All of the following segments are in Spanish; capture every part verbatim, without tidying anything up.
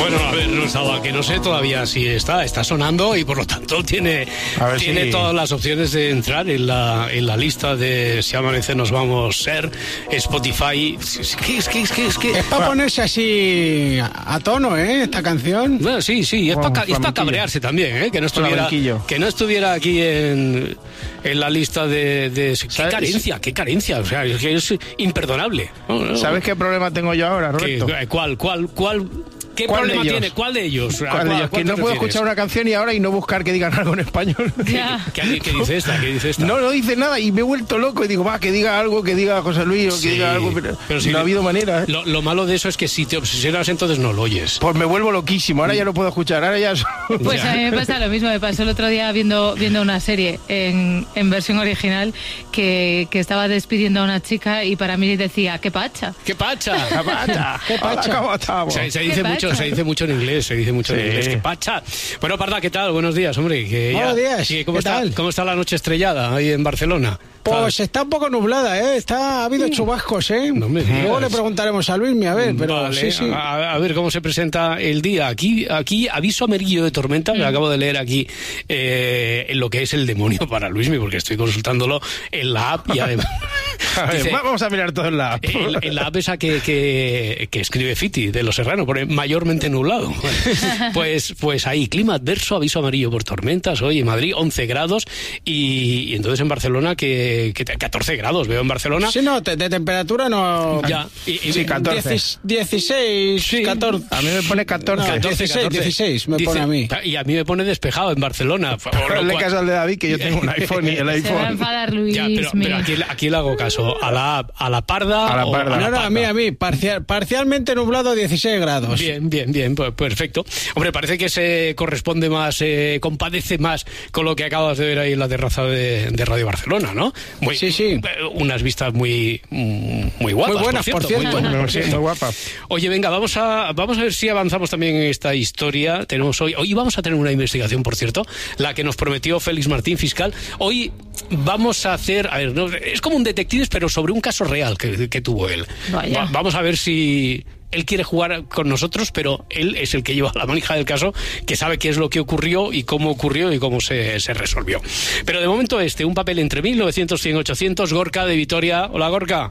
Bueno, a ver, no estaba, que no sé todavía si está, está sonando y por lo tanto tiene, tiene si... todas las opciones de entrar en la, en la lista de Si Amanece Nos Vamos Ser, Spotify. ¿Qué es, qué es, qué es? Qué? Es para ponerse así a tono, ¿eh? Esta canción. Bueno, sí, sí, es para pa cabrearse también, ¿eh? Que no estuviera, que no estuviera aquí en, en la lista de... de qué ¿Sabes? carencia, qué carencia, o sea, es que es imperdonable. No, no, ¿Sabes qué problema tengo yo ahora, Roberto? ¿Qué, ¿Cuál, cuál, cuál? ¿Qué problema tiene? ¿Cuál de ellos? ¿Cuál de ellos? Que no puedo escuchar una canción y ahora y no buscar que digan algo en español. ¿Qué, ¿Qué, ¿Qué dice esta? ¿Qué dice esta? No, no dice nada y me he vuelto loco y digo, va, que diga algo, que diga José Luis o que sí, diga algo, pero, pero si no ha habido manera. ¿eh? Lo, lo malo de eso es que si te obsesionas entonces no lo oyes. Pues me vuelvo loquísimo, ahora ya no puedo escuchar, ahora ya... Pues a mí me pasa lo mismo, me pasó el otro día viendo, viendo una serie en, en versión original que, que estaba despidiendo a una chica y para mí decía, ¡qué pacha! ¡Qué pacha! ¡Qué pacha! ¡Qué pacha! ¿Cómo estamos? Se, se, dice mucho, se dice mucho en inglés. Se dice mucho sí. en inglés, que pacha. Bueno, Parda, ¿qué tal? Buenos días, hombre. Que Buenos ya, días. Sí, ¿cómo, ¿Qué está, tal? ¿Cómo está la noche estrellada ahí en Barcelona? Pues está un poco nublada, ¿eh? Está, ha habido chubascos, ¿eh? No me digas. Luego le preguntaremos a Luismi, a ver, pero vale, sí, sí. A, a ver cómo se presenta el día. Aquí, aquí aviso amarillo de tormenta, que mm. acabo de leer aquí eh, en lo que es el demonio para Luismi, porque estoy consultándolo en la app y además... a ver, dice, vamos a mirar todo en la app. En, en la app esa que, que, que escribe Fiti, de Los Serrano, pone mayormente nublado. Pues, pues ahí, clima adverso, aviso amarillo por tormentas, hoy en Madrid once grados y, y entonces en Barcelona que, que catorce grados veo en Barcelona. Sí, no, de, de temperatura no... Ya, y, y sí, catorce. dieciséis, sí. catorce. A mí me pone catorce. No, dieciséis, dieciséis me Dice, pone a mí. Y a mí me pone despejado en Barcelona. Hazle caso al de David, que yo tengo un iPhone y el iPhone... Se va a enfadar Luis. Ya, pero, pero aquí, aquí le hago caso. ¿A la, a la Parda? A la Parda. O a la no, no, a mí, a mí. Parcial, parcialmente nublado, dieciséis grados. Bien, bien, bien. Pues perfecto. Hombre, parece que se corresponde más, eh, compadece más con lo que acabas de ver ahí en la terraza de, de Radio Barcelona, ¿no? Muy, sí, sí. Unas vistas muy, muy guapas. Muy buenas, por cierto. Muy, buenas, por cierto. muy guapas. Oye, venga, vamos a, vamos a ver si avanzamos también en esta historia. Tenemos hoy, hoy vamos a tener una investigación, por cierto, la que nos prometió Félix Martín, fiscal. Hoy vamos a hacer, a ver, no, es como un detectives, pero sobre un caso real que, que tuvo él. Va, vamos a ver si... Él quiere jugar con nosotros, pero él es el que lleva la manija del caso, que sabe qué es lo que ocurrió y cómo ocurrió y cómo se, se resolvió. Pero de momento este, un papel entre mil novecientos, cien, ochocientos, Gorka de Vitoria. Hola, Gorka.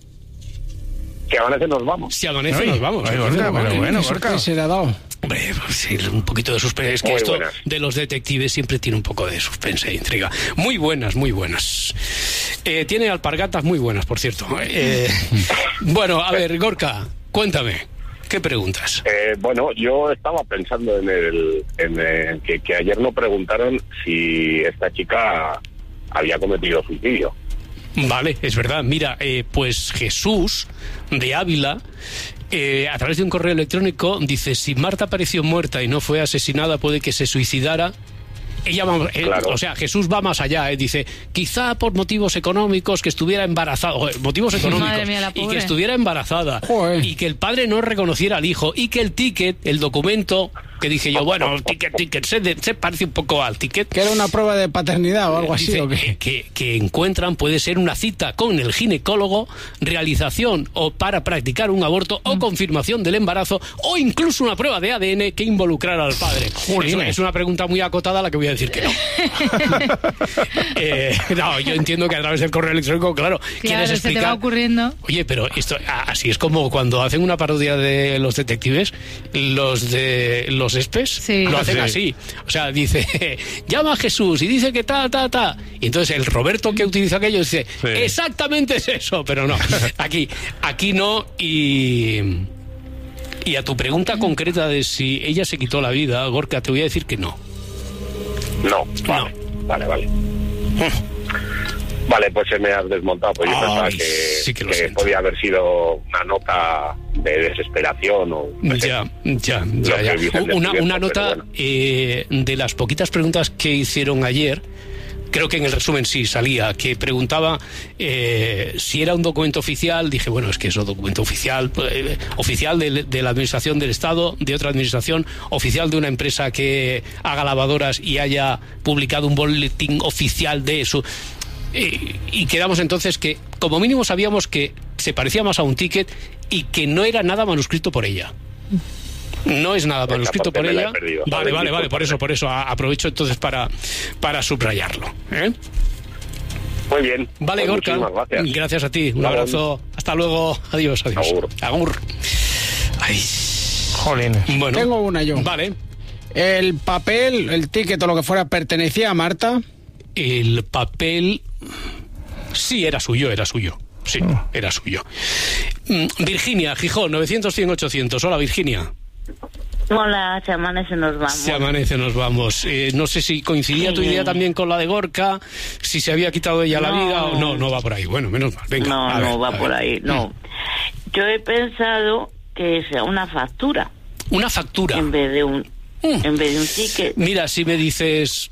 Si amanece nos vamos. Si amanece nos vamos. Ay, Gorka, pero bueno, Gorka. Se le ha dado. Hombre, sí, un poquito de suspense. Es que muy esto buenas. De los detectives siempre tiene un poco de suspense e intriga. Muy buenas, muy buenas. Eh, tiene alpargatas muy buenas, por cierto. Eh, bueno, a ver, Gorka, cuéntame, ¿qué preguntas? Eh, bueno, yo estaba pensando en el, en el que, que ayer nos preguntaron si esta chica había cometido suicidio. Vale, es verdad. Mira, eh, pues Jesús de Ávila, eh, a través de un correo electrónico, dice: si Marta apareció muerta y no fue asesinada, puede que se suicidara. Ella va, eh, claro. O sea, Jesús va más allá, eh, dice, quizá por motivos económicos, que estuviera embarazada, motivos económicos, Madre mía, la pobre. y que estuviera embarazada, Joder. y que el padre no reconociera al hijo, y que el ticket, el documento, que dije yo, bueno, ticket, ticket, se, de, se parece un poco al ticket. Que era una prueba de paternidad o algo así, Dice, ¿o qué? que, que encuentran, puede ser una cita con el ginecólogo, realización o para practicar un aborto, o confirmación del embarazo, o incluso una prueba de A D N que involucrara al padre. Eso es una pregunta muy acotada a la que voy a decir que no. eh, no, yo entiendo que a través del correo electrónico, claro, Claro, quieres explicar... se te va ocurriendo. Oye, pero esto así es como cuando hacen una parodia de los detectives, los de los espes, sí. lo hacen Sí. así. O sea, dice, llama a Jesús y dice que ta, ta, ta. Y entonces el Roberto que utiliza aquello dice, Sí. exactamente es eso, pero no. Aquí, aquí no. Y... Y a tu pregunta concreta de si ella se quitó la vida, Gorka, te voy a decir que no. No, vale, No. vale, vale. Vale, pues se me has desmontado, pues yo Ay, pensaba que, sí que lo que siento. podía haber sido una nota de desesperación o... no sé. Ya, ya, Lo ya, que ya. dicen de Una, cubierto, una pero nota bueno. eh, de las poquitas preguntas que hicieron ayer. Creo que en el resumen sí salía, que preguntaba eh, si era un documento oficial. Dije, bueno, es que es un documento oficial, eh, oficial de, de la administración del Estado, de otra administración, oficial de una empresa que haga lavadoras y haya publicado un boletín oficial de eso. Eh, y quedamos entonces que, como mínimo, sabíamos que se parecía más a un ticket y que no era nada manuscrito por ella. No es nada manuscrito por ella. Perdido, vale, vale, vale, por eso, por eso aprovecho entonces para, para subrayarlo. ¿eh? Muy bien. Vale, pues Gorka. Gracias. Gracias a ti. Un Nada. abrazo. Hasta luego. Adiós, adiós. Agur. Agur. Ay. Jolín. Bueno. Tengo una yo. Vale. El papel, el ticket o lo que fuera, ¿pertenecía a Marta? El papel... Sí, era suyo, era suyo. Sí, Oh. era suyo. Mm, Virginia, Gijón, novecientos, cien, ochocientos. Hola, Virginia. Hola, se amanece, nos vamos. Se amanece, nos vamos. Eh, no sé si coincidía tu Sí. idea también con la de Gorka, si se había quitado ella la No. vida o no, no va por ahí. Bueno, menos mal. Venga, no, a ver, no va a por ver. ahí, no. Yo he pensado que sea una factura Una factura. en vez de un Mm. en vez de un ticket. Mira, si me dices,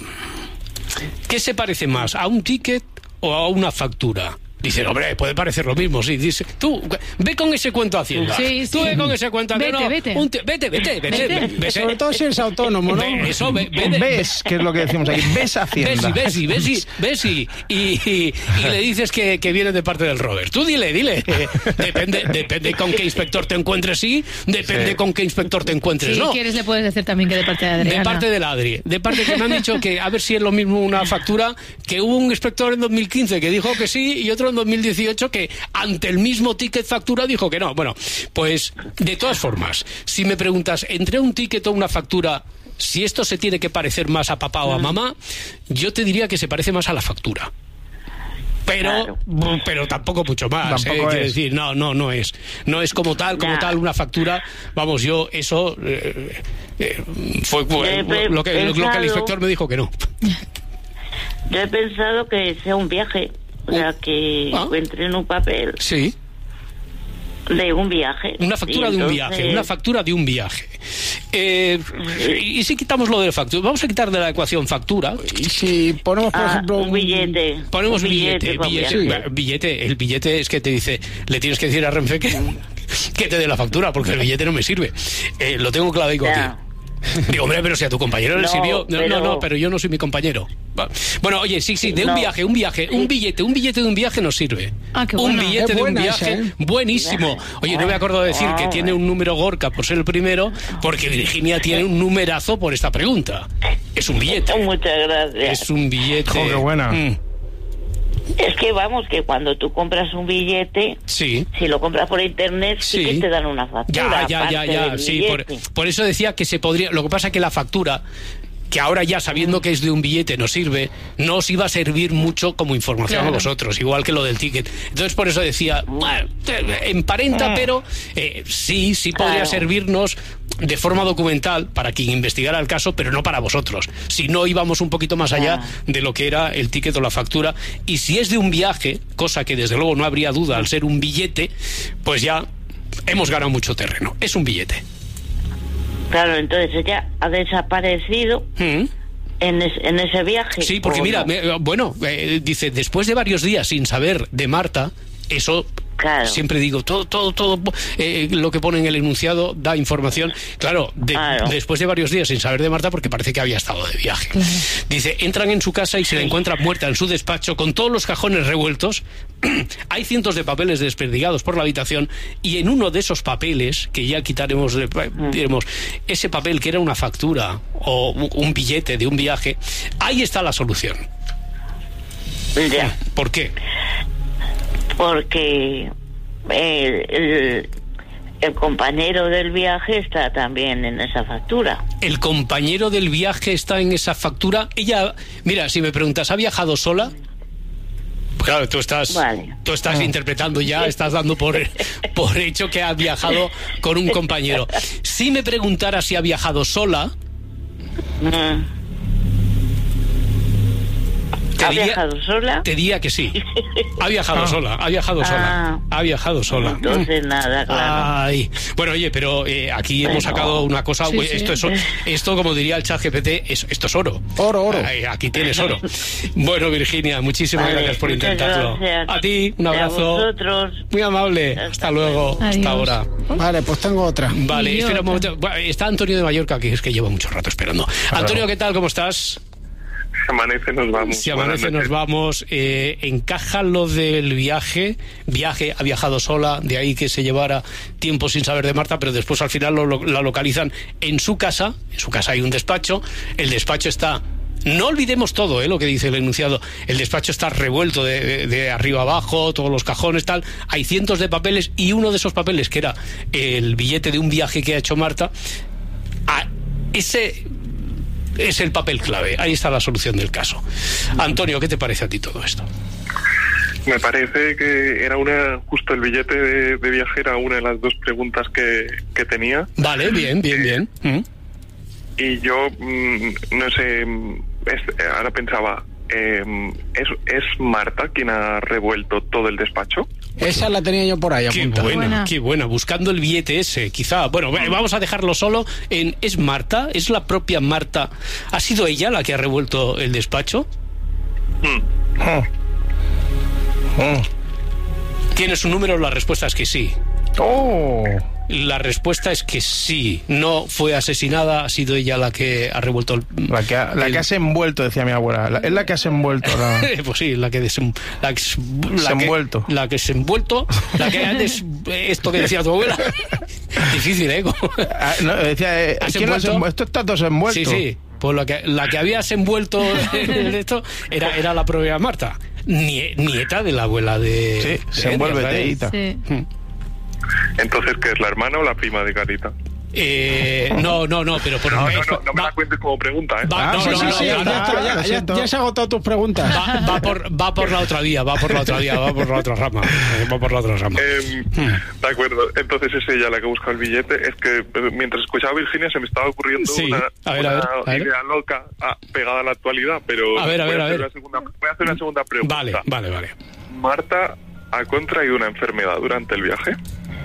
¿qué se parece más, a un ticket o a una factura? Dice, hombre, puede parecer lo mismo, sí. Dice, tú, ve con ese cuento a Hacienda. Sí, Tú sí. ve con ese cuento a Vete, no, vete. un ti- vete, vete, vete, Vete. vete. Sobre todo si eres autónomo, ¿no? Ve, eso, ve, ve de- Ves, que es lo que decimos aquí, ves Hacienda. Ves y ves y ves y ves y, y, y- y le dices que, que viene de parte del Robert. Tú dile, dile. Eh, depende, depende con qué inspector te encuentres, sí. Depende Sí. con qué inspector te encuentres, Si ¿no? quieres le puedes decir también que de parte de Adriana. De parte del Adri. De parte que me han dicho que a ver si es lo mismo una factura, que hubo un inspector en dos mil quince que dijo que sí y otro en dos mil dieciocho que ante el mismo ticket factura dijo que no. Bueno, pues de todas formas, si me preguntas entre un ticket o una factura, si esto se tiene que parecer más a papá o a mamá, yo te diría que se parece más a la factura. Pero, Claro. pero tampoco mucho más. Tampoco eh, quiero es. decir, no, no, no es. No es como tal, como Ya. tal una factura. Vamos, yo eso eh, eh, fue fue He lo que, lo que el pensado- inspector me dijo que no. Yo he pensado que sea un viaje, o sea, que Ah. encuentre en un papel Sí, de un viaje. una factura Y de un entonces- viaje, una factura de un viaje. Eh, y, y si quitamos lo de factura, vamos a quitar de la ecuación factura. Y si ponemos, por Ah, ejemplo, un billete. Ponemos un billete, con billete, viaje. billete. El billete es que te dice, le tienes que decir a Renfe que, que te dé la factura, porque el billete no me sirve. Eh, lo tengo clavado Ya. aquí. Digo, hombre, pero si a tu compañero le No, sirvió. No, pero- no, no, pero yo no soy mi compañero. Va. Bueno, oye, sí, sí, de un No. viaje, un viaje, un billete, un billete de un viaje nos sirve. Ah, qué Un bueno. billete Es de un buena viaje, esa, ¿eh? buenísimo. Oye, no me acuerdo de decir que tiene un número Gorka por ser el primero, porque Virginia tiene un numerazo por esta pregunta. Es un billete. Muchas gracias. Es un billete. Jo, qué buena. Mm, Es que vamos, que cuando tú compras un billete, sí. si lo compras por internet, sí, Sí. que te dan una factura. Ya, ya, ya, aparte ya, del sí, por, billete. por eso decía que se podría, lo que pasa es que la factura, que ahora ya sabiendo que es de un billete nos sirve, no os iba a servir mucho como información Claro. a vosotros, igual que lo del ticket. Entonces por eso decía, bueno, te- emparenta, pero eh, sí, sí podría Claro. servirnos de forma documental para quien investigara el caso, pero no para vosotros. Si no íbamos un poquito más allá de lo que era el ticket o la factura, y si es de un viaje, cosa que desde luego no habría duda al ser un billete, pues ya hemos ganado mucho terreno. Es un billete. Claro, entonces ella ha desaparecido Mm. en, es- en ese viaje. Sí, porque ¿o mira, no? me- bueno, eh, dice, después de varios días sin saber de Marta, eso... Claro. Siempre digo, todo, todo, todo eh, lo que pone en el enunciado da información. Claro, de- Claro. después de varios días sin saber de Marta, porque parece que había estado de viaje. Dice, entran en su casa y se la encuentran muerta en su despacho con todos los cajones revueltos. Hay cientos de papeles desperdigados por la habitación y en uno de esos papeles, que ya quitaremos, eh, diremos, ese papel que era una factura o u- un billete de un viaje, ahí está la solución. Ya, ¿Por qué? porque eh, el, el compañero del viaje está también en esa factura. El compañero del viaje está en esa factura. Ella, mira, si me preguntas, ¿ha viajado sola? Claro, tú estás, Vale. tú estás interpretando ya, estás dando por, por hecho que ha viajado con un compañero. Si me preguntara si ha viajado sola, Mm. te ¿Ha diría, viajado sola? te diría que sí. Ha viajado sola, ha viajado sola, ha viajado sola. Entonces nada, claro. Ay. Bueno, oye, pero eh, aquí hemos Bueno. sacado una cosa. Sí, Oye, sí. esto es esto, como diría el chat G P T, es- esto es oro. Oro, oro. Ay, aquí tienes oro. Bueno, Virginia, muchísimas Vale, gracias por muchas intentarlo. gracias. A ti, un Y a abrazo. vosotros. Muy amable. Hasta Hasta luego. Adiós. Hasta ahora. Vale, pues tengo otra. Vale, Y yo espera un otra. momento. Bueno, está Antonio de Mallorca, que es que lleva mucho rato esperando. Antonio, ¿qué tal? ¿Cómo estás? Si amanece nos vamos. Si amanece nos vamos. Eh, encaja lo del viaje. Viaje, ha viajado sola, de ahí que se llevara tiempo sin saber de Marta, pero después al final lo, lo, la localizan en su casa. En su casa hay un despacho. El despacho está... No olvidemos todo, ¿eh? Lo que dice el enunciado. El despacho está revuelto de, de, de arriba abajo, todos los cajones, tal. Hay cientos de papeles y uno de esos papeles, que era el billete de un viaje que ha hecho Marta, a ese... es el papel clave. Ahí está la solución del caso. Antonio, ¿qué te parece a ti todo esto? Me parece que era una, justo el billete de, de viaje era una de las dos preguntas que, que tenía. Vale, bien, bien, bien. ¿Mm? Y yo, mmm, no sé, es, ahora pensaba, eh, ¿es, ¿es Marta quien ha revuelto todo el despacho? Esa la tenía yo por ahí qué apuntada. buena, buena, qué buena, buscando el billete ese, quizá. Bueno, vamos a dejarlo solo en... ¿Es Marta? ¿Es la propia Marta? ¿Ha sido ella la que ha revuelto el despacho? Mm. Oh. Oh. ¿Tiene su número? La respuesta es que sí. Oh. La respuesta es que sí. No fue asesinada, ha sido ella la que ha revuelto el... La que, ha, la el... que has envuelto, decía mi abuela. La, es la que has envuelto. La... pues sí, la que desem... la que, la envuelto. Que, la que se envuelto, la que ha des... esto que decía tu abuela. Difícil, ¿eh? Ah, no, decía, eh, ¿quién has envuelto? Esto está todo envuelto. Sí, sí. Pues la que, la que habías envuelto en esto era, era la propia Marta, Nie, nieta de la abuela de... Sí, de se envuelve teíta. Sí. Entonces, ¿qué es, la hermana o la prima de Carita? Eh, no, no, no, pero por No, no, es- no, no me va- la cuentes como pregunta, ¿eh? va- Ah, no, sí, no, sí, no, sí, no, ya no, está, no, ya, no, ya, Ya, ya se han agotado tus preguntas. va, va por, va por la otra vía, va por la otra vía, va por la otra rama, eh, va por la otra rama. Eh, de acuerdo, entonces es ella la que busca el billete. Es que eh, mientras escuchaba a Virginia se me estaba ocurriendo Sí, una, a ver, a una ver, a ver. idea loca ah, pegada a la actualidad, pero A ver, a voy, ver, a hacer ver. una segunda, voy a hacer una segunda pregunta. Vale, vale, vale. ¿Marta ha contraído una enfermedad durante el viaje?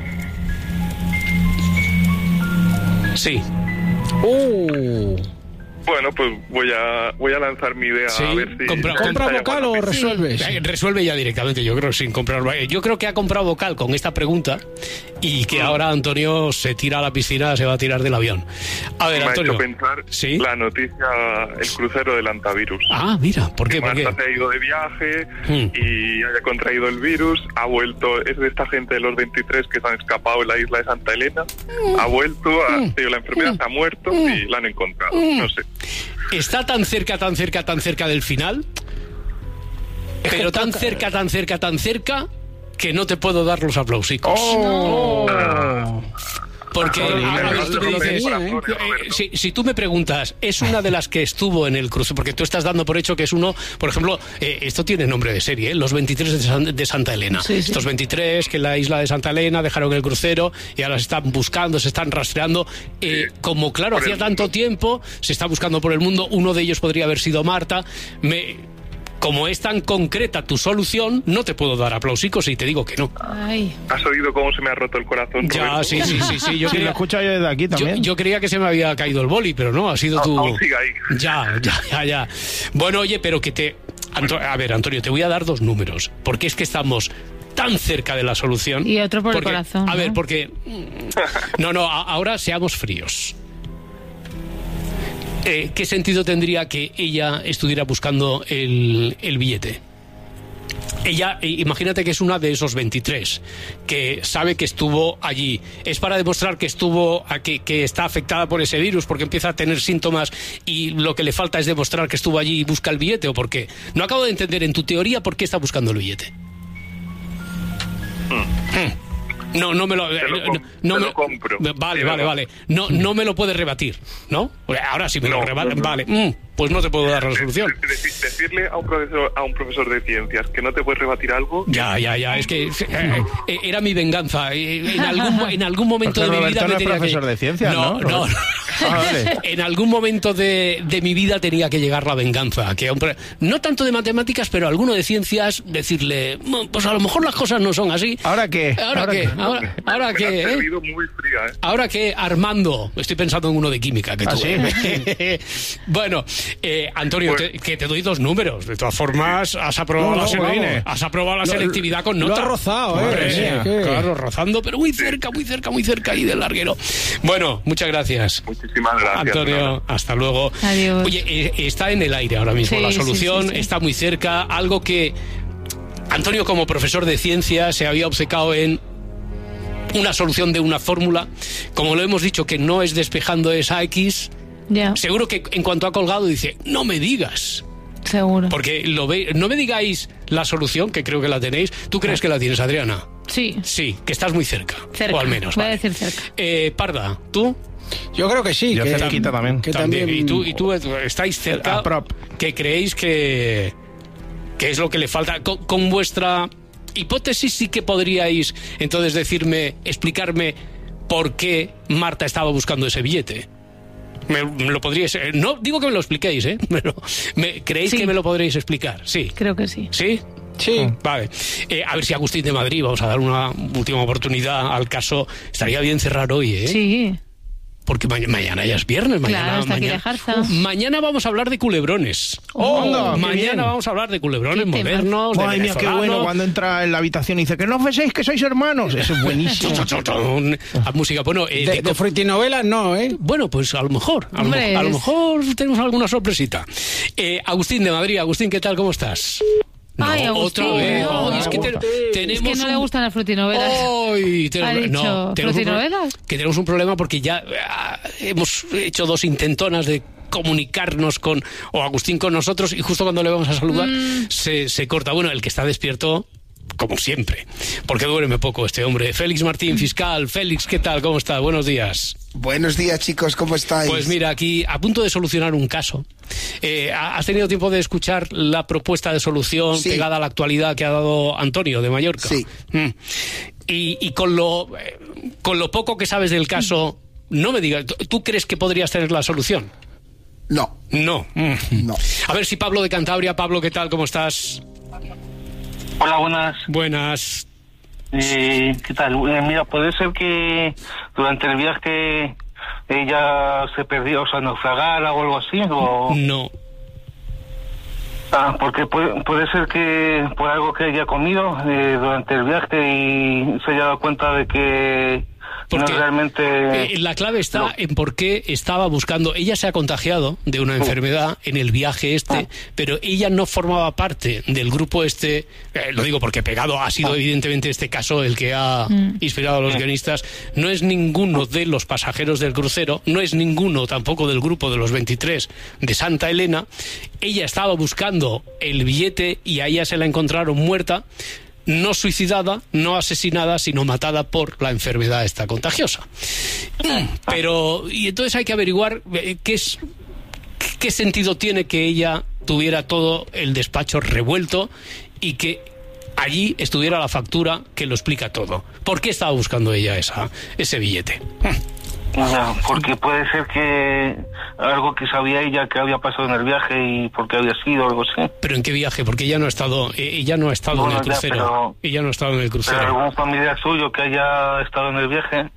Sí. Uh, Bueno, pues voy a voy a lanzar mi idea Sí, a ver si... compra- si ¿compra está vocal o llamando. resuelves? Eh, Resuelve ya directamente, yo creo, sin comprar. Yo creo que ha comprado vocal con esta pregunta y que ahora Antonio se tira a la piscina, se va a tirar del avión. A ver, Me ha Antonio. hecho pensar ¿Sí? la noticia, el crucero del antivirus. Ah, mira, ¿por qué? Que ¿Por qué? Marta se ha ido de viaje Hmm. y haya contraído el virus, ha vuelto, es de esta gente de los veintitrés que se han escapado de la isla de Santa Elena, ha vuelto, ha tenido la enfermedad, se ha muerto y la han encontrado, no sé. Está tan cerca, tan cerca, tan cerca del final, pero tan cerca, tan cerca, tan cerca, que no te puedo dar los aplausicos. Oh. Porque Joder, ahora no, ves, tú no, me no, dices, no, no, no, eh, Roberto. si, si tú me preguntas, es una de las que estuvo en el crucero, porque tú estás dando por hecho que es uno, por ejemplo, eh, esto tiene nombre de serie, ¿eh? Los veintitrés de, San- de Santa Elena. Sí, sí. Estos veintitrés que en la isla de Santa Elena dejaron el crucero y ahora se están buscando, se están rastreando. Eh, Sí, como claro, por hacía el tanto mundo. tiempo, se está buscando por el mundo, uno de ellos podría haber sido Marta. Me... Como es tan concreta tu solución, no te puedo dar aplausicos y te digo que no. Ay. ¿Has oído cómo se me ha roto el corazón, Ya, Roberto? sí, sí, sí, sí. Yo Sí, lo creía, escucho yo desde aquí yo, también. yo creía que se me había caído el boli, pero no, ha sido A- tu... aún sigue ahí. Ya, ya, ya, ya. Bueno, oye, pero que te... Anto- A ver, Antonio, te voy a dar dos números, porque es que estamos tan cerca de la solución. Y otro por el Porque- corazón, A ver, ¿no? porque... No, no, a- ahora seamos fríos. Eh, ¿Qué sentido tendría que ella estuviera buscando el, el billete? Ella, eh, imagínate que es una de esos veintitrés que sabe que estuvo allí. Es para demostrar que estuvo, a que, que está afectada por ese virus porque empieza a tener síntomas y lo que le falta es demostrar que estuvo allí y busca el billete, ¿o por qué? No acabo de entender en tu teoría por qué está buscando el billete. Hmm. No, no me lo, Te lo no- com- no te me- lo compro. Vale, Sí, vale, no. vale. No, no me lo puedes rebatir, ¿no? Ahora sí me lo No, rebaten, no, no. vale. Mm, pues no te puedo dar la solución. De- de- Decirle a un profesor a un profesor de ciencias que no te puedes rebatir algo. Ya, ya, ya, es que eh, eh, era mi venganza. Eh, En algún, mo- en algún momento Porque de mi vida Roberto no me es tenía profesor que... de ciencias, ¿no? No, no. Ah, vale. En algún momento de, de mi vida tenía que llegar la venganza. Que a un pre- no tanto de matemáticas, pero alguno de ciencias, decirle, "Bueno, pues a lo mejor las cosas no son así. ¿Ahora qué? ¿Ahora qué? Ahora, ahora Me qué? has ¿eh? servido muy fría, ¿eh? Ahora que Armando, estoy pensando en uno de química que ¿Ah, tuve. Bueno, eh, Antonio, Pues- te- que te doy dos números. De todas formas, has aprobado, No, la, no, sele- vamos. has aprobado la Lo- selectividad con lo nota. has rozado, ¿eh? Madre mía, Sí, ¿qué? claro, rozando, pero muy cerca, muy cerca, muy cerca ahí del larguero. Bueno, muchas gracias. Muchísimas Muchísimas gracias. Antonio, hasta luego. Adiós. Oye, eh, está en el aire ahora mismo Sí, la sí, solución, sí, sí. está muy cerca, algo que Antonio como profesor de ciencia se había obcecado en una solución de una fórmula, como lo hemos dicho que no es despejando esa X, Ya, seguro que en cuanto ha colgado dice, no me digas, seguro. porque lo ve, no me digáis la solución, que creo que la tenéis. ¿Tú crees que la tienes, Adriana? Sí, Sí, que estás muy cerca, cerca. o al menos. Voy vale. a decir cerca. Eh, Parda, ¿tú? Yo creo que sí. Yo que, cerquita también. que También. también. Y tú, y tú estáis cerca, A prop. que creéis que, que es lo que le falta. Con, con vuestra hipótesis sí que podríais entonces decirme, explicarme por qué Marta estaba buscando ese billete. Me, me lo podríais... eh, No digo que me lo expliquéis, ¿eh? Pero me, ¿creéis Sí. que me lo podréis explicar? Sí. Creo que sí. ¿Sí? Sí. Vale. Eh, a ver si Agustín de Madrid, vamos a dar una última oportunidad al caso. Estaría bien cerrar hoy, ¿eh? Sí. Porque ma- mañana ya es viernes, mañana, Claro, está aquí mañana, de Jarza. Uf, mañana vamos a hablar de culebrones. Oh, ¡Onda, qué mañana bien! vamos a hablar de culebrones Qué tema. modernos, de Madre mía, qué venezolanos. bueno cuando entra en la habitación y dice que no os beséis, que sois hermanos. Eso es buenísimo. A música, bueno, eh, De, de- de frutinovelas no, ¿eh? bueno, pues a lo mejor, a lo, Hombre, mo- a lo es- mejor tenemos alguna sorpresita. Eh, Agustín de Madrid, Agustín, ¿qué tal? ¿Cómo estás? Ay, No, Agustín, otra vez. no. Ay, es que te- tenemos Es que no le un- gustan las frutinovelas. Ay, te- ¿Ha dicho no, tenemos un pro- frutinovelas? que tenemos un problema porque ya ah, hemos hecho dos intentonas de comunicarnos con o Agustín con nosotros y justo cuando le vamos a saludar Mm. se, se corta. Bueno, el que está despierto, como siempre, porque duerme poco este hombre. Félix Martín, fiscal. Félix, ¿qué tal? ¿Cómo está? Buenos días. Buenos días, chicos, ¿cómo estáis? Pues mira, aquí a punto de solucionar un caso. Eh, ¿Has tenido tiempo de escuchar la propuesta de solución Sí. pegada a la actualidad que ha dado Antonio de Mallorca? Sí. Mm. Y, y con lo eh, con lo poco que sabes del caso, no me digas, ¿tú- ¿tú crees que podrías tener la solución? No, No. Mm. no. A ver si Pablo de Cantabria. Pablo, ¿qué tal? ¿Cómo estás? Hola, buenas. Buenas. Eh, ¿Qué tal? Eh, mira, puede ser que durante el viaje ella se perdió, o sea, naufragara o algo así, o... No. Ah, porque puede, puede ser que por algo que haya comido eh, durante el viaje y se haya dado cuenta de que Porque no es realmente... eh, la clave está no. en por qué estaba buscando. Ella se ha contagiado de una enfermedad en el viaje este, pero ella no formaba parte del grupo este. Eh, lo digo porque pegado ha sido evidentemente este caso el que ha inspirado a los guionistas. No es ninguno de los pasajeros del crucero, no es ninguno tampoco del grupo de los veintitrés de Santa Elena. Ella estaba buscando el billete y a ella se la encontraron muerta. No suicidada, no asesinada, sino matada por la enfermedad esta contagiosa. Pero, y entonces hay que averiguar eh, qué es, qué sentido tiene que ella tuviera todo el despacho revuelto y que allí estuviera la factura que lo explica todo. ¿Por qué estaba buscando ella esa, ese billete? Ya, porque puede ser que algo que sabía ella que había pasado en el viaje y por qué había sido, algo así. ¿Pero en qué viaje? Porque ella no ha estado, eh, ella no ha estado Bueno, en el ya, crucero. pero- Ella no ha estado en el Pero crucero. algún familiar suyo que haya estado en el viaje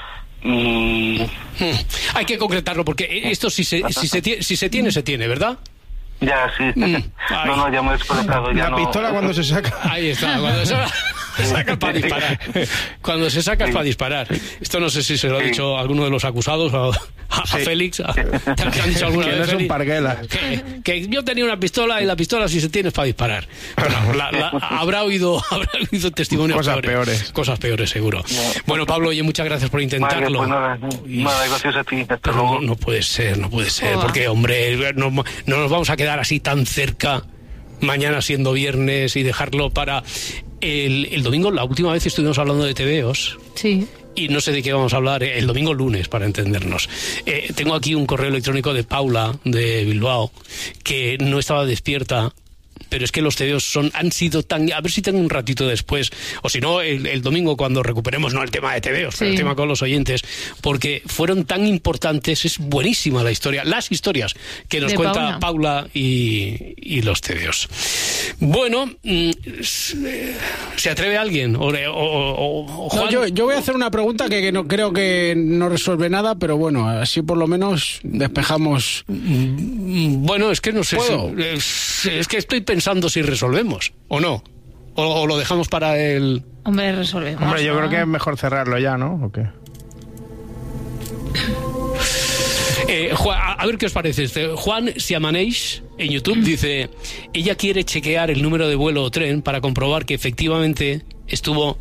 y... Hmm. Hay que concretarlo porque esto si se, si se, tie- si se tiene, se tiene, ¿verdad? Ya, sí. Mm. No, no, ya me he desconectado. Ya La no... pistola cuando se saca. Ahí está, cuando se, se saca para disparar. Cuando se saca es para disparar. Esto no sé si se lo ha dicho alguno de los acusados o a, a Sí. Félix. A, ¿te han dicho alguna Que vez, no es un Félix? parguela. Que, que yo tenía una pistola y la pistola si se tiene es para disparar. Bueno, la- la- habrá oído habrá oído testimonios Cosas peores. peores. Cosas peores, seguro. Bueno, Pablo, oye, muchas gracias por Vale, intentarlo. pues nada, nada, gracias a ti. Hasta Pero luego. no, no puede ser, no puede ser, Joder. porque, hombre, no, no nos vamos a quedar así tan cerca mañana siendo viernes y dejarlo para el, el domingo. La última vez estuvimos hablando de tebeos Sí. y no sé de qué vamos a hablar eh, el domingo lunes, para entendernos. Eh, tengo aquí un correo electrónico de Paula, de Bilbao, que no estaba despierta. Pero es que los tebeos son, han sido tan... A ver si tengo un ratito después, o si no, el, el domingo cuando recuperemos, no el tema de tebeos, pero Sí. el tema con los oyentes, porque fueron tan importantes, es buenísima la historia, las historias que nos De cuenta Paula. Paula y, y los tebeos. Bueno, mm, s- ¿se atreve alguien? O, o- o- o No, Juan? yo, yo voy a hacer una pregunta que, que no creo que no resuelve nada, pero bueno, así por lo menos despejamos. Mm, Bueno, es que no sé, ¿Puedo? si- es, es que estoy pensando si resolvemos, o no, o, o lo dejamos para el... Hombre, resolvemos. Hombre, yo ¿no? creo que es mejor cerrarlo ya, ¿no? ¿O qué? Eh, Juan, a ver qué os parece. Este, Juan Siamaneix en YouTube dice: ella quiere chequear el número de vuelo o tren para comprobar que efectivamente estuvo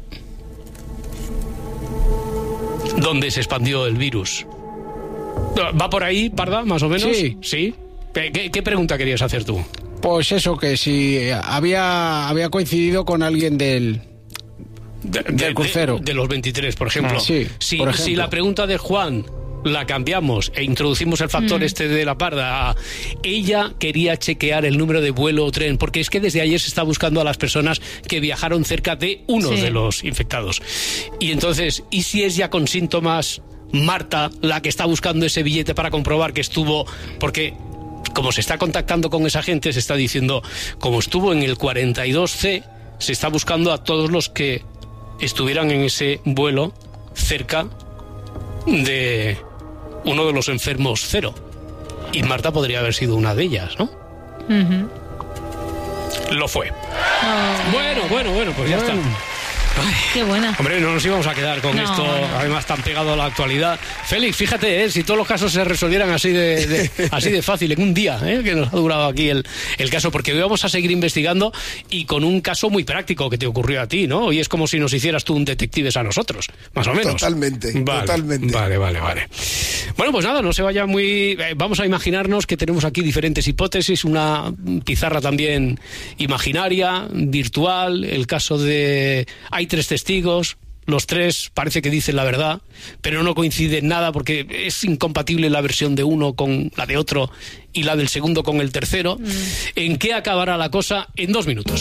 donde se expandió el virus. ¿Va por ahí, Parda, más o menos? Sí. ¿Sí? ¿Qué, qué pregunta querías hacer tú? Pues eso, que si había, había coincidido con alguien del... De, del de, crucero. De, de los veintitrés, por ejemplo. Sí, si, por ejemplo. si la pregunta de Juan la cambiamos e introducimos el factor Mm. este de la Parda, ella quería chequear el número de vuelo o tren, porque es que desde ayer se está buscando a las personas que viajaron cerca de uno Sí. de los infectados. Y entonces, ¿y si es ya con síntomas Marta la que está buscando ese billete para comprobar que estuvo? Porque como se está contactando con esa gente, se está diciendo, como estuvo en el cuarenta y dos ce, se está buscando a todos los que estuvieran en ese vuelo cerca de uno de los enfermos cero. Y Marta podría haber sido una de ellas, ¿no? Uh-huh. Lo fue. Oh. Bueno, bueno, bueno, pues ya está. Ay, qué buena. hombre, no nos íbamos a quedar con No, esto, no. además tan pegado a la actualidad. Félix, fíjate, ¿eh? Si todos los casos se resolvieran así de, de así de fácil, en un día, ¿eh? Que nos ha durado aquí el, el caso, porque hoy vamos a seguir investigando y con un caso muy práctico que te ocurrió a ti, ¿no? Y es como si nos hicieras tú un detectives a nosotros, más o menos. Totalmente, Vale, totalmente. Vale, vale, vale. Bueno, pues nada, no se vaya muy... eh, vamos a imaginarnos que tenemos aquí diferentes hipótesis, una pizarra también imaginaria, virtual, el caso de... Hay tres testigos, los tres parece que dicen la verdad, pero no coinciden en nada porque es incompatible la versión de uno con la de otro y la del segundo con el tercero. Mm. ¿En qué acabará la cosa? En dos minutos.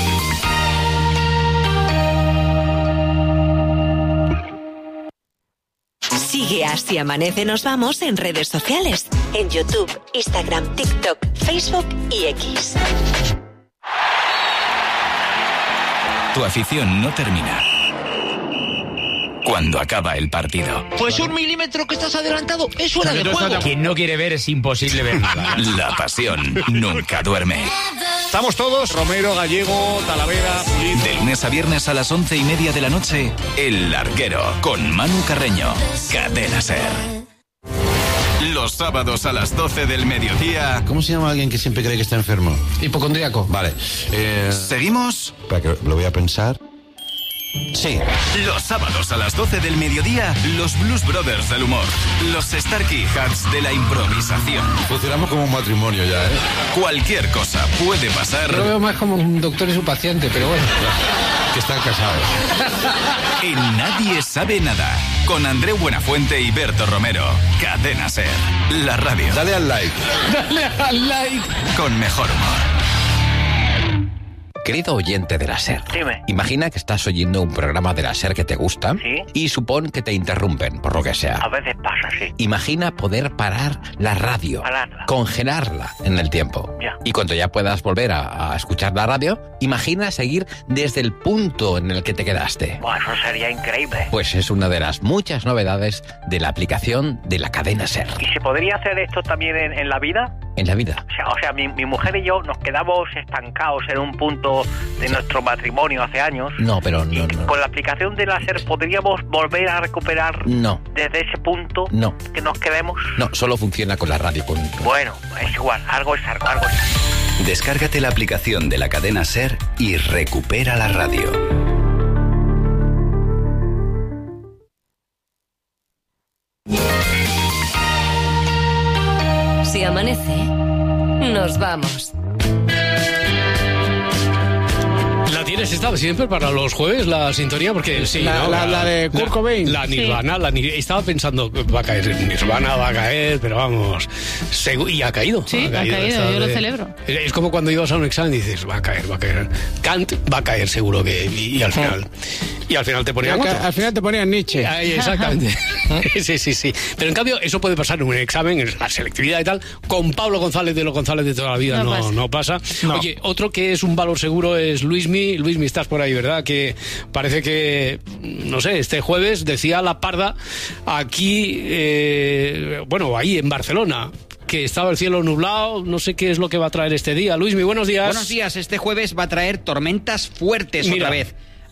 Sigue a Si Amanece Nos Vamos en redes sociales, en YouTube, Instagram, TikTok, Facebook y X. Tu afición no termina cuando acaba el partido. Pues un milímetro que estás adelantado es fuera de juego. Quien no quiere ver es imposible ver nada. La pasión nunca duerme. Estamos todos, Romero, Gallego, Talavera, Pulido. De lunes a viernes a las once y media de la noche, El Larguero, con Manu Carreño. Cadena SER. Los sábados a las doce del mediodía. ¿Cómo se llama alguien que siempre cree que está enfermo? Hipocondríaco. Vale. Eh... ¿Seguimos? Para que lo voy a pensar. Sí. Los sábados a las doce del mediodía, los Blues Brothers del humor. Los Starkey Hats de la improvisación. Funcionamos como un matrimonio ya, ¿eh? Cualquier cosa puede pasar. Yo lo veo más como un doctor y su paciente, pero bueno. Que están casados. En Nadie Sabe Nada. Con Andreu Buenafuente y Berto Romero. Cadena SER. La radio. Dale al like. Dale al like. Con mejor humor. Querido oyente de la SER, Dime. Imagina que estás oyendo un programa de la SER que te gusta. ¿Sí? Y supón que te interrumpen, por lo que sea. A veces pasa, sí. Imagina poder parar la radio, Pararla. congelarla en el tiempo. Ya. Y cuando ya puedas volver a, a escuchar la radio, imagina seguir desde el punto en el que te quedaste. Buah, eso sería increíble. Pues es una de las muchas novedades de la aplicación de la cadena SER. ¿Y se podría hacer esto también en, en la vida? En la vida. O sea, o sea mi, mi mujer y yo nos quedamos estancados en un punto de nuestro matrimonio hace años. No, pero no, no. Con la aplicación de la SER podríamos volver a recuperar No. desde ese punto No. que nos quedemos. No, solo funciona con la radio. Con... Bueno, es igual, algo es algo, algo es. Descárgate la aplicación de la cadena SER y recupera la radio. Si amanece, nos vamos. ¿La tienes esta siempre para los jueves, la sintonía? Porque sí, La, ¿no? la, la de Kurt Cobain. La Nirvana, sí. la Nirvana. Estaba pensando, va a caer Nirvana, va a caer, pero vamos. Segu y ha caído. Sí, ha caído, ha caído yo de... lo celebro. Es como cuando ibas a un examen y dices, va a caer, va a caer. Kant va a caer seguro que. Y, y al final. Y al final te ponían. Al, al final te ponían Nietzsche. Ahí, exactamente. Sí, sí, sí. Pero en cambio, eso puede pasar en un examen, en la selectividad y tal. Con Pablo González de los González de toda la vida no, no, pasa. no pasa. No. Oye, otro que es un valor seguro es Luismi. Luismi, estás por ahí, ¿verdad? Que parece que, no sé, este jueves decía la Parda aquí, eh, bueno, ahí en Barcelona, que estaba el cielo nublado, no sé qué es lo que va a traer este día. Luismi, buenos días. Buenos días, este jueves va a traer tormentas fuertes. Mira. Otra vez.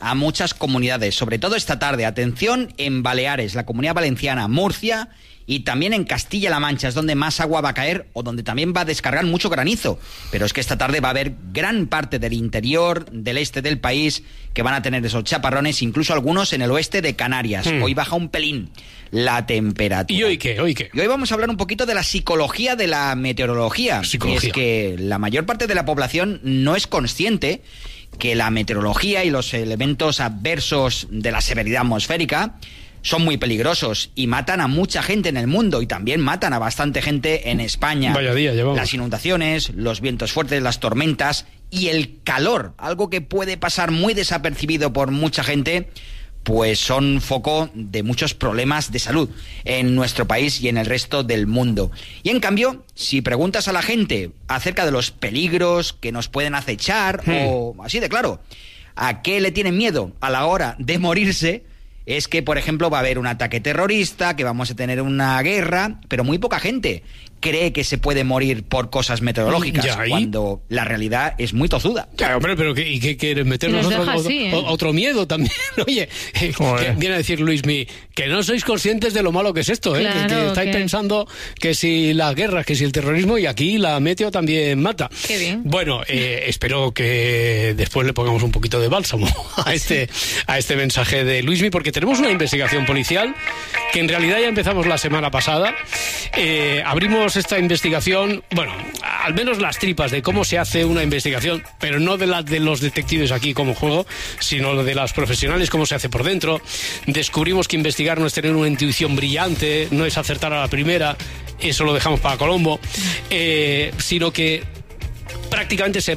a muchas comunidades, sobre todo esta tarde. Atención en Baleares, la Comunidad Valenciana, Murcia y también en Castilla-La Mancha, es donde más agua va a caer o donde también va a descargar mucho granizo. Pero es que esta tarde va a haber gran parte del interior, del este del país, que van a tener esos chaparrones, incluso algunos en el oeste de Canarias. Hmm. Hoy baja un pelín la temperatura. ¿Y hoy qué? ¿Hoy qué? Y hoy vamos a hablar un poquito de la psicología de la meteorología. Psicología. Y es que la mayor parte de la población no es consciente que la meteorología y los elementos adversos de la severidad atmosférica son muy peligrosos y matan a mucha gente en el mundo y también matan a bastante gente en España. Vaya día llevamos. Las inundaciones, los vientos fuertes, las tormentas y el calor, algo que puede pasar muy desapercibido por mucha gente, pues son foco de muchos problemas de salud en nuestro país y en el resto del mundo. Y en cambio, si preguntas a la gente acerca de los peligros que nos pueden acechar, hmm. o así de claro, ¿a qué le tienen miedo a la hora de morirse? Es que, por ejemplo, va a haber un ataque terrorista, que vamos a tener una guerra, pero muy poca gente cree que se puede morir por cosas meteorológicas, ya, cuando la realidad es muy tozuda. Ya, hombre, pero ¿y qué quieren meternos otro, así, ¿eh? otro miedo también? Oye, eh, que viene a decir Luismi, que no sois conscientes de lo malo que es esto, ¿eh? Claro, que, que estáis que... pensando que si las guerras, que si el terrorismo, y aquí la meteo también mata. Qué bien. Bueno, eh, espero que después le pongamos un poquito de bálsamo a este, a este mensaje de Luismi, porque tenemos una investigación policial que en realidad ya empezamos la semana pasada. Eh, abrimos esta investigación, bueno, al menos las tripas de cómo se hace una investigación, pero no de las de los detectives aquí como juego, sino de las profesionales, cómo se hace por dentro. Descubrimos que investigar no es tener una intuición brillante, no es acertar a la primera, eso lo dejamos para Colombo, eh, sino que prácticamente se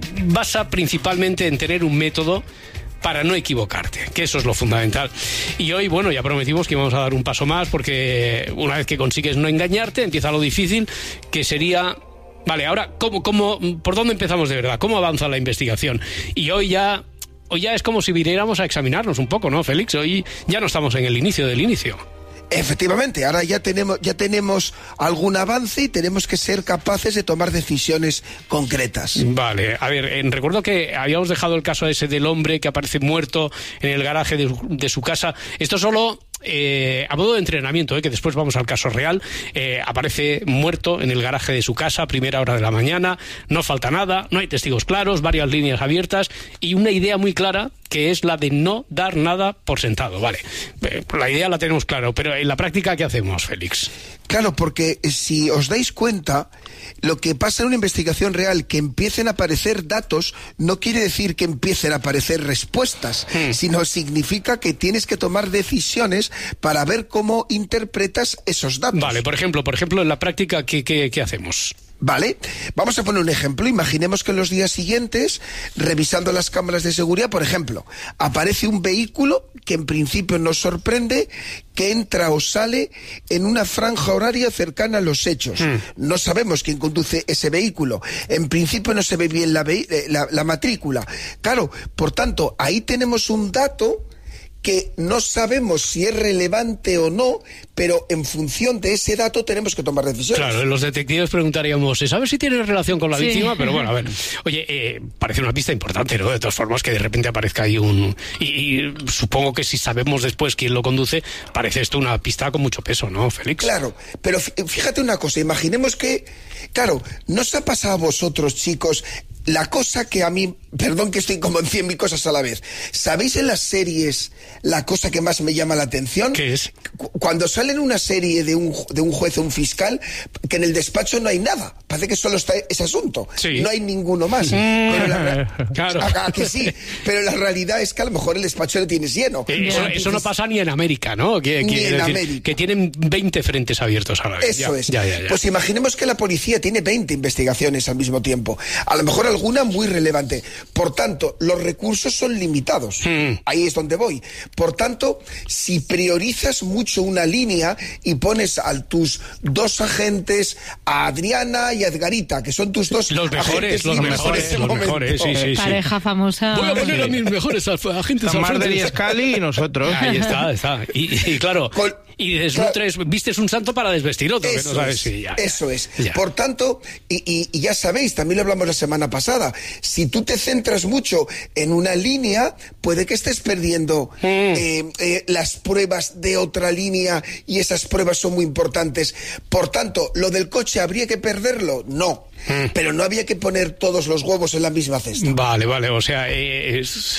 basa principalmente en tener un método para no equivocarte, que eso es lo fundamental. Y hoy, bueno, ya prometimos que íbamos a dar un paso más, porque una vez que consigues no engañarte, empieza lo difícil, que sería... Vale, ahora, ¿cómo, cómo, ¿por dónde empezamos de verdad? ¿Cómo avanza la investigación? Y hoy ya, hoy ya es como si viniéramos a examinarnos un poco, ¿no, Félix? Hoy ya no estamos en el inicio del inicio. Efectivamente, ahora ya tenemos, ya tenemos algún avance y tenemos que ser capaces de tomar decisiones concretas. Vale, a ver, eh, recuerdo que habíamos dejado el caso ese del hombre que aparece muerto en el garaje de, de su casa. Esto solo... Eh, a modo de entrenamiento, eh, que después vamos al caso real. eh, aparece muerto en el garaje de su casa a primera hora de la mañana, no falta nada, no hay testigos claros, varias líneas abiertas y una idea muy clara, que es la de no dar nada por sentado. Vale, eh, la idea la tenemos claro, pero en la práctica, ¿qué hacemos, Félix? Claro, porque si os dais cuenta, lo que pasa en una investigación real, que empiecen a aparecer datos, no quiere decir que empiecen a aparecer respuestas, hmm. sino significa que tienes que tomar decisiones para ver cómo interpretas esos datos. Vale, por ejemplo, por ejemplo, en la práctica, ¿qué, qué, qué hacemos? Vale, vamos a poner un ejemplo. Imaginemos que en los días siguientes, revisando las cámaras de seguridad, por ejemplo, aparece un vehículo que en principio nos sorprende, que entra o sale en una franja horaria cercana a los hechos. Mm. No sabemos quién conduce ese vehículo. En principio no se ve bien la, la, la matrícula. Claro, por tanto, ahí tenemos un dato que no sabemos si es relevante o no, pero en función de ese dato tenemos que tomar decisiones. Claro, los detectives preguntaríamos, ¿sabes si tiene relación con la sí. víctima? Pero bueno, a ver, oye, eh, parece una pista importante, ¿no? De todas formas, que de repente aparezca ahí un... Y, y supongo que si sabemos después quién lo conduce, parece esto una pista con mucho peso, ¿no, Félix? Claro, pero fíjate una cosa, imaginemos que, claro, ¿no os ha pasado a vosotros, chicos, la cosa que a mí, perdón que estoy como en cien mil cosas a la vez, ¿sabéis en las series la cosa que más me llama la atención? ¿Qué es? Cuando sale en una serie de un, de un juez o un fiscal, que en el despacho no hay nada, parece que solo está ese asunto, sí. no hay ninguno más. Pero la, claro. a, a que sí, pero la realidad es que a lo mejor el despacho lo tienes lleno. Eh, eso, Entonces, eso no pasa ni en América, ¿no? Que, ni que, en decir, América. Que tienen veinte frentes abiertos a la vez. Eso ya, es. Ya, ya, ya. Pues imaginemos que la policía tiene veinte investigaciones al mismo tiempo. A lo mejor alguna muy relevante. Por tanto, los recursos son limitados. Hmm. Ahí es donde voy. Por tanto, si priorizas mucho una línea y pones a tus dos agentes, a Adriana y a Edgarita, que son tus dos los mejores, los mejores, los mejores, sí, sí, sí. Pareja famosa. Voy a poner sí. a mis mejores agentes al frente. Marder y Scali y nosotros. Ahí está, está. Y, y claro, Col Y desnutres, claro, vistes un santo para desvestir otro, eso que no sabes es, si ya, ya. Eso es. Ya. Por tanto, y, y, y ya sabéis, también lo hablamos la semana pasada, si tú te centras mucho en una línea, puede que estés perdiendo mm. eh, eh, las pruebas de otra línea, y esas pruebas son muy importantes. Por tanto, ¿lo del coche habría que perderlo? No. Mm. Pero no había que poner todos los huevos en la misma cesta. Vale, vale, o sea, es,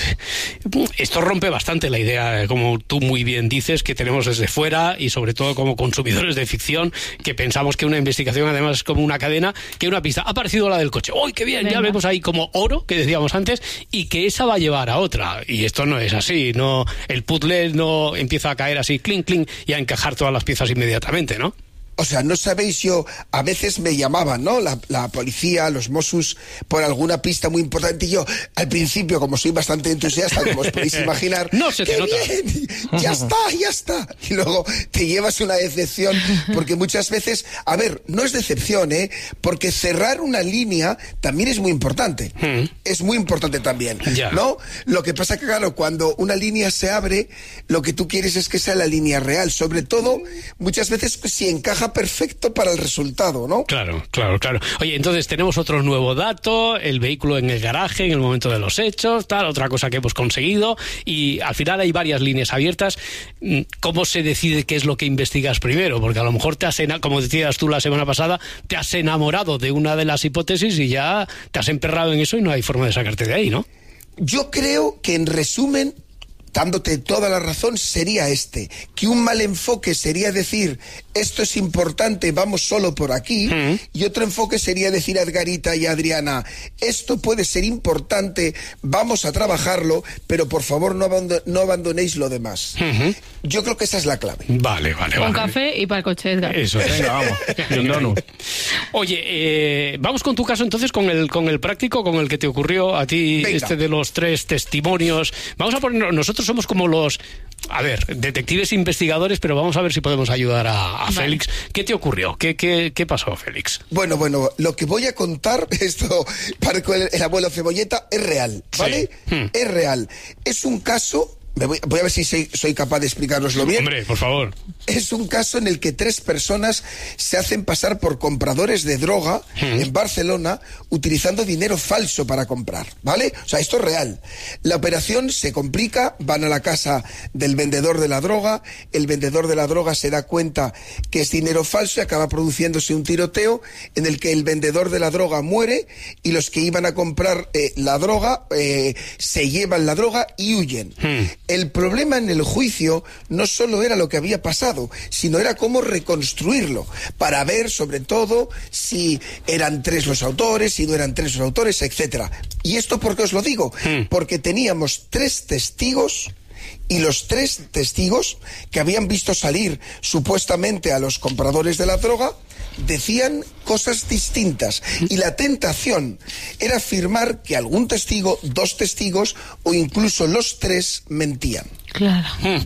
esto rompe bastante la idea, como tú muy bien dices, que tenemos desde fuera, y sobre todo como consumidores de ficción, que pensamos que una investigación además es como una cadena, que una pista, ha aparecido la del coche, ¡uy, qué bien! Venga. Ya vemos ahí como oro, que decíamos antes, y que esa va a llevar a otra, y esto no es así, no, el puzzle no empieza a caer así, clink, clink, y a encajar todas las piezas inmediatamente, ¿no? O sea, no sabéis, yo, a veces me llamaban, ¿no? La, la policía, los Mossos, por alguna pista muy importante, y yo, al principio, como soy bastante entusiasta, como os podéis imaginar, no se te ¡qué nota! Bien! ¡Ya está, ya está! Y luego te llevas una decepción, porque muchas veces, a ver, no es decepción, ¿eh? Porque cerrar una línea también es muy importante. Mm. Es muy importante también, ya. ¿no? Lo que pasa que, claro, cuando una línea se abre, lo que tú quieres es que sea la línea real, sobre todo, muchas veces, si encaja perfecto para el resultado, ¿no? Claro, claro, claro. Oye, entonces tenemos otro nuevo dato, el vehículo en el garaje en el momento de los hechos, tal, otra cosa que hemos conseguido, y al final hay varias líneas abiertas. ¿Cómo se decide qué es lo que investigas primero? Porque a lo mejor te has, como decías tú la semana pasada, te has enamorado de una de las hipótesis y ya te has emperrado en eso y no hay forma de sacarte de ahí, ¿no? Yo creo que, en resumen, dándote toda la razón, sería este, que un mal enfoque sería decir, esto es importante, vamos solo por aquí, mm. y otro enfoque sería decir a Edgarita y a Adriana, esto puede ser importante, vamos a trabajarlo, pero por favor no, abando no abandonéis lo demás. Mm-hmm. Yo creo que esa es la clave. Vale, vale, vale. Un café y para el coche, Edgar. Eso es. Venga, vamos. Y un donut. Oye, eh, vamos con tu caso entonces, con el, con el práctico, con el que te ocurrió a ti. Venga. Este de los tres testimonios. Vamos a poner, nosotros somos como los, a ver, detectives investigadores, pero vamos a ver si podemos ayudar a, a vale. Félix. ¿Qué te ocurrió? ¿Qué, qué, qué pasó, Félix? Bueno, bueno, lo que voy a contar, esto, para el, el abuelo Cebolleta, es real, ¿vale? Sí. Hmm. Es real. Es un caso... Me voy, voy a ver si soy, soy capaz de explicároslo bien. Hombre, por favor. Es un caso en el que tres personas se hacen pasar por compradores de droga ¿Mm? en Barcelona, utilizando dinero falso para comprar, ¿vale? O sea, esto es real. La operación se complica, van a la casa del vendedor de la droga, el vendedor de la droga se da cuenta que es dinero falso y acaba produciéndose un tiroteo en el que el vendedor de la droga muere y los que iban a comprar eh, la droga eh, se llevan la droga y huyen. ¿Mm? El problema en el juicio no solo era lo que había pasado, sino era cómo reconstruirlo, para ver sobre todo si eran tres los autores, si no eran tres los autores, etcétera. ¿Y esto por qué os lo digo? Hmm. Porque teníamos tres testigos, y los tres testigos que habían visto salir supuestamente a los compradores de la droga decían cosas distintas, y la tentación era afirmar que algún testigo, dos testigos o incluso los tres mentían. Claro. Hmm.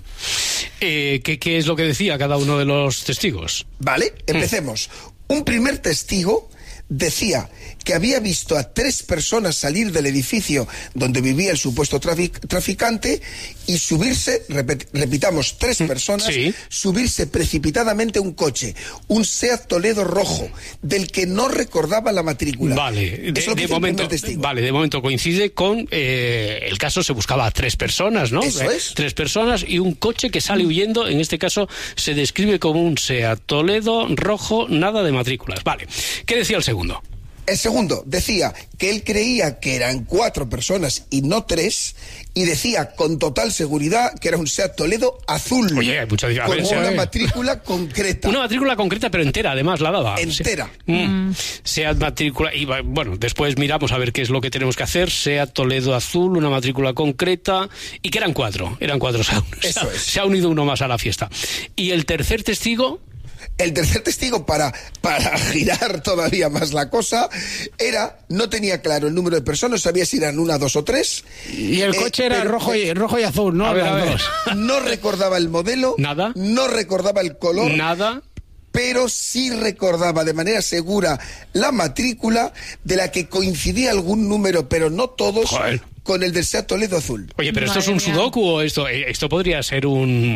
Eh, ¿qué, ¿Qué es lo que decía cada uno de los testigos? Vale, empecemos. Hmm. Un primer testigo decía que había visto a tres personas salir del edificio donde vivía el supuesto trafic traficante y subirse, repet repitamos, tres personas, sí. subirse precipitadamente a un coche, un Seat Toledo rojo, del que no recordaba la matrícula. Vale, de, de momento, vale, de momento coincide con eh, el caso, se buscaba a tres personas, ¿no? Eso es. Tres personas y un coche que sale huyendo, en este caso se describe como un Seat Toledo rojo, nada de matrículas. Vale, ¿qué decía el segundo? Segundo. El segundo decía que él creía que eran cuatro personas y no tres, y decía con total seguridad que era un Seat Toledo azul. Oye, hay mucha diferencia. Con una matrícula concreta. Una matrícula concreta, pero entera, además, la daba. Entera. Se, mm, Seat matrícula, y bueno, después miramos a ver qué es lo que tenemos que hacer. Seat Toledo azul, una matrícula concreta, y que eran cuatro, eran cuatro. Se ha, Eso se ha, es. se ha unido uno más a la fiesta. Y el tercer testigo... El tercer testigo, para, para girar todavía más la cosa, era, no tenía claro el número de personas, sabía si eran una, dos o tres. Y el coche eh, era pero, rojo, y, rojo y azul, ¿no? A ver, a ver. No recordaba el modelo. Nada. No recordaba el color. Nada. Pero sí recordaba de manera segura la matrícula, de la que coincidía algún número, pero no todos, Joder. con el del Seat Toledo azul. Oye, pero ¿esto Madre es un mía. sudoku o esto? Esto podría ser un...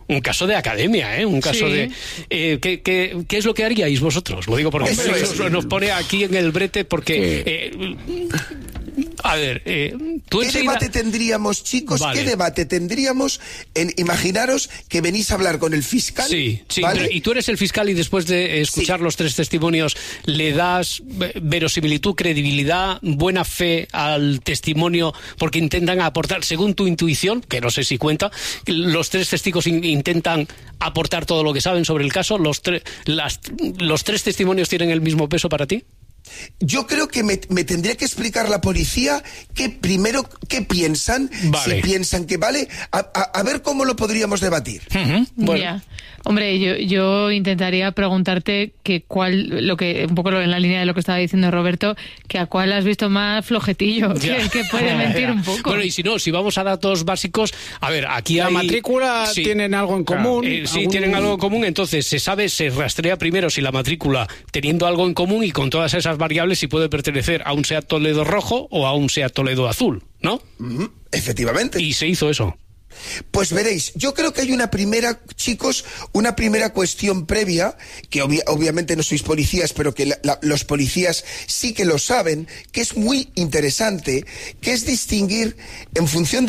un caso de academia, ¿eh? Un caso Sí. de... Eh, ¿qué, qué, qué es lo que haríais vosotros? Lo digo porque Eso es. nos, nos pone aquí en el brete porque... Eh, a ver, eh, tú ¿Qué enseguida... debate tendríamos, chicos? Vale. ¿Qué debate tendríamos en imaginaros que venís a hablar con el fiscal? Sí, sí, ¿vale? pero- y tú eres el fiscal y después de escuchar Sí. los tres testimonios le das eh, verosimilitud, credibilidad, buena fe al testimonio porque intentan aportar, según tu intuición, que no sé si cuenta, los tres testigos in- intentan aportar todo lo que saben sobre el caso, los, tre- las- los tres testimonios tienen el mismo peso para ti. Yo creo que me, me tendría que explicar la policía que primero qué piensan, Vale. si piensan que vale, a, a- a ver cómo lo podríamos debatir. Bueno. Ya. Hombre, yo, yo intentaría preguntarte que cuál, lo que, un poco en la línea de lo que estaba diciendo Roberto, que a cuál has visto más flojetillo, que, Ya. que puede mentir Ya. un poco. Bueno, y si no, si vamos a datos básicos, a ver, aquí La hay... matrícula Sí. tienen algo en común. Eh, sí, algún- tienen algo en común, entonces se sabe, se rastrea primero si la matrícula, teniendo algo en común y con todas esas variables, si puede pertenecer a un SEAT Toledo rojo o a un SEAT Toledo azul, ¿no? Ujú, efectivamente. Y se hizo eso. Pues veréis, yo creo que hay una primera, chicos, una primera cuestión previa, que obvia- obviamente no sois policías, pero que la- la- los policías sí que lo saben, que es muy interesante, que es distinguir en función de